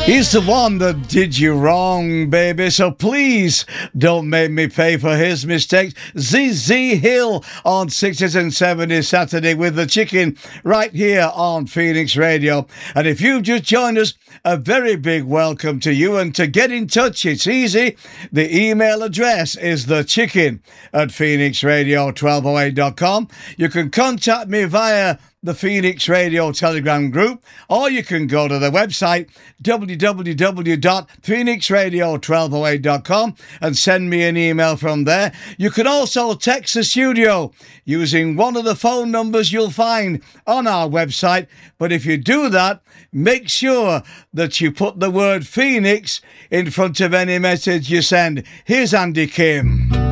He's the one that did you wrong, baby, so please don't make me pay for his mistakes. ZZ Hill on 60s and 70s Saturday with the Chicken right here on Phoenix Radio. And if you've just joined us, a very big welcome to you. And to get in touch, it's easy. The email address is thechickenphoenixradio1208.com. You can contact me via the Phoenix Radio Telegram group, or you can go to the website www.phoenixradio1208.com and send me an email from there. You can also text the studio using one of the phone numbers you'll find on our website. But if you do that, make sure that you put the word Phoenix in front of any message you send. Here's Andy Kim.